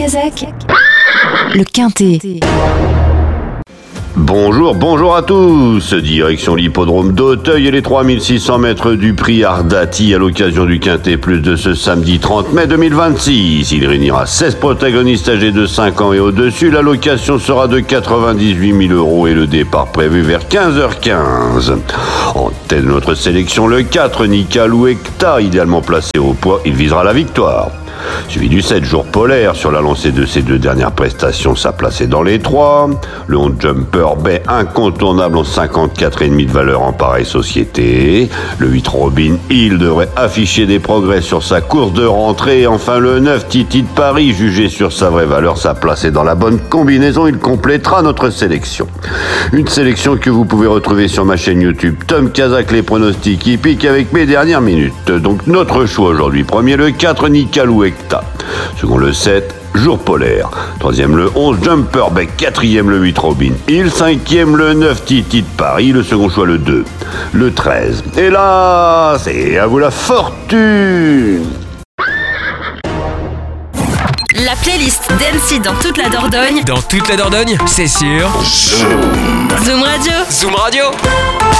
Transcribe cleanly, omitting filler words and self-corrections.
Cazak, le Quintet. Bonjour à tous. Direction l'hippodrome d'Auteuil et les 3600 mètres du prix Ardati à l'occasion du Quintet Plus de ce samedi 30 mai 2026. Il réunira 16 protagonistes âgés de 5 ans et au-dessus. La location sera de 98 000 € et le départ prévu vers 15h15. En tête de notre sélection, le 4, Nikalou Ekta, idéalement placé au poids, il visera la victoire. Suivi du 7 Jours Polaire, sur la lancée de ses deux dernières prestations, sa place est dans les 3. Le 11 Jumper Bay, incontournable en 54,5 de valeur en pareille société. Le 8 Robin Hill devrait afficher des progrès sur sa course de rentrée. Et enfin le 9 Titi de Paris, jugé sur sa vraie valeur, sa place est dans la bonne combinaison, il complétera notre sélection. Une sélection que vous pouvez retrouver sur ma chaîne YouTube Tom Kazak, les pronostics hippiques avec mes dernières minutes. Donc notre choix aujourd'hui: premier le 4 Nikalou Ekta, second le 7 Jour Polaire, troisième le 11 Jumper Beck, quatrième le 8 Robin Hill, cinquième le 9 Titi de Paris, le second choix le 2, le 13. Et là, c'est à vous la fortune. La playlist d'Annecy dans toute la Dordogne. Dans toute la Dordogne, c'est sûr. Zoom Radio. Zoom Radio.